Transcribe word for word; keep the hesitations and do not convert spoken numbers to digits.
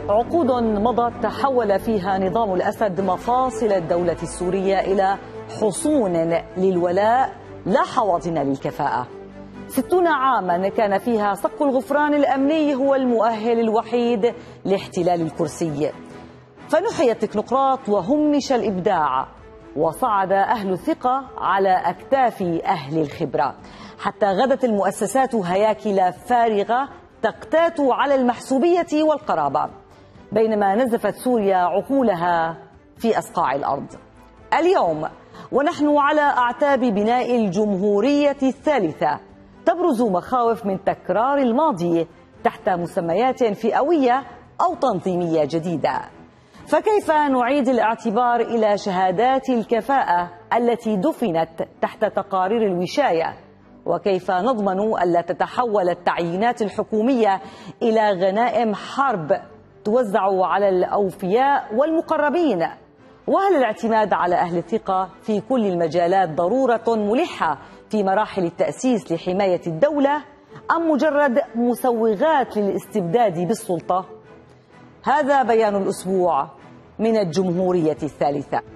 عقود مضت تحول فيها نظام الأسد مفاصل الدولة السورية إلى حصون للولاء لا حواضن للكفاءة. ستون عاما كان فيها صك الغفران الأمني هو المؤهل الوحيد لاحتلال الكرسي، فنحي التكنوقراط وهمش الإبداع، وصعد أهل الثقة على أكتاف أهل الخبرة، حتى غدت المؤسسات هياكل فارغة تقتات على المحسوبية والقرابة، بينما نزفت سوريا عقولها في أصقاع الأرض. اليوم ونحن على أعتاب بناء الجمهورية الثالثة تبرز مخاوف من تكرار الماضي تحت مسميات فئوية أو تنظيمية جديدة. فكيف نعيد الاعتبار إلى شهادات الكفاءة التي دفنت تحت تقارير الوشاية؟ وكيف نضمن ألا تتحول التعيينات الحكومية إلى غنائم حرب توزع على الأوفياء والمقربين؟ وهل الاعتماد على أهل الثقة في كل المجالات ضرورة ملحة في مراحل التأسيس لحماية الدولة، أم مجرد مسوغات للاستبداد بالسلطة؟ هذا بيان الأسبوع من الجمهورية الثالثة.